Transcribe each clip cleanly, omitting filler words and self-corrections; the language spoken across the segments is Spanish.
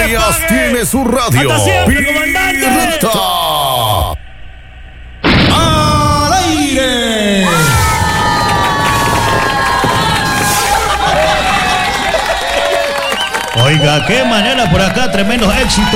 Díaz tiene su radio. ¡Hasta siempre, comandante! ¡Al aire! Oiga, qué manera por acá, tremendos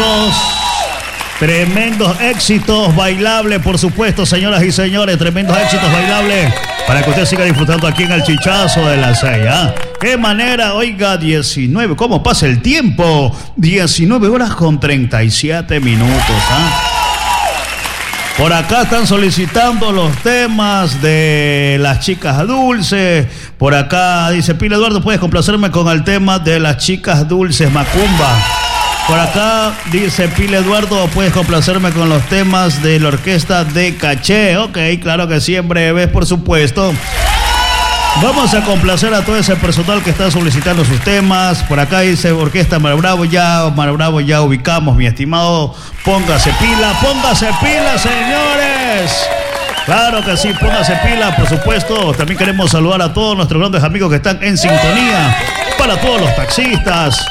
éxitos bailables, por supuesto, señoras y señores, tremendos éxitos bailables para que usted siga disfrutando aquí en el Chichazo de las 6, ¿ah? Qué manera, oiga, 19, ¿cómo pasa el tiempo? 19 horas con 37 minutos, ¿ah? Por acá están solicitando los temas de las chicas dulces. Por acá dice Pila Eduardo, ¿puedes complacerme con el tema de las chicas dulces Macumba? Por acá dice Pila Eduardo, ¿puedes complacerme con los temas de la orquesta de Caché? Ok, claro que sí, en breve, por supuesto. Vamos a complacer a todo ese personal que está solicitando sus temas. Por acá dice Orquesta Mar Bravo, ya ubicamos, mi estimado. Póngase pila, señores. Claro que sí, póngase pila, por supuesto. También queremos saludar a todos nuestros grandes amigos que están en sintonía. Para todos los taxistas.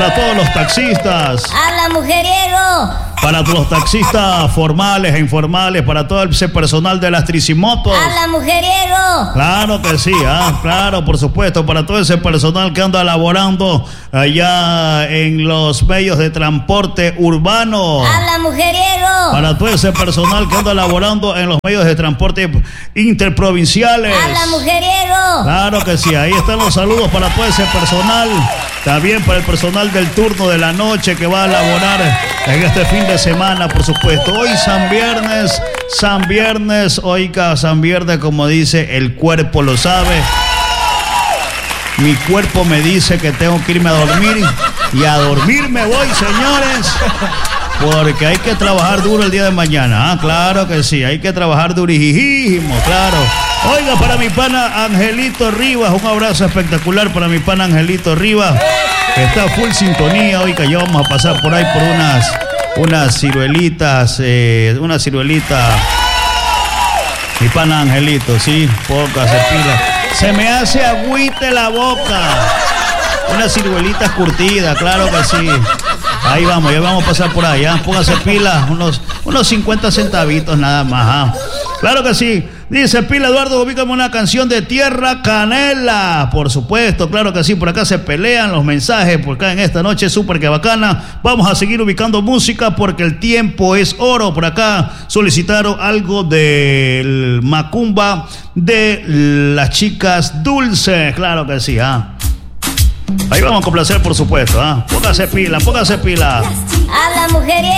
¡Habla, mujeriego! Para los taxistas formales e informales, para todo ese personal de las tricimotos. ¡Habla, mujeriego! Claro que sí, claro, por supuesto, para todo ese personal que anda laborando allá en los medios de transporte urbano. ¡Habla, mujeriego! Para todo ese personal que anda laborando en los medios de transporte interprovinciales. ¡Habla, mujeriego! Claro que sí, ahí están los saludos para todo ese personal. También para el personal del turno de la noche que va a laborar en este fin de semana, por supuesto. Hoy San Viernes, oiga, San Viernes, como dice, el cuerpo lo sabe. Mi cuerpo me dice que tengo que irme a dormir y a dormir me voy, señores. Porque hay que trabajar duro el día de mañana. Claro que sí, hay que trabajar durísimo, claro. Oiga, para mi pana Angelito Rivas, un abrazo espectacular para mi pana Angelito Rivas, que está full sintonía. Oiga, ya vamos a pasar por ahí por unas ciruelitas, una ciruelita. Mi pana Angelito, sí, póngase pila. Se me hace agüite la boca. Unas ciruelitas curtidas, claro que sí. Ahí vamos, ya vamos a pasar por ahí, póngase pila, unos 50 centavitos nada más, Claro que sí. Dice Pila Eduardo, ubícame una canción de Tierra Canela. Por supuesto, claro que sí. Por acá se pelean los mensajes. Por acá en esta noche súper que bacana. Vamos a seguir ubicando música porque el tiempo es oro. Por acá solicitaron algo del Macumba de las chicas dulces. Claro que sí, Ahí vamos a complacer, por supuesto, Póngase pila. ¡Habla, mujeriego!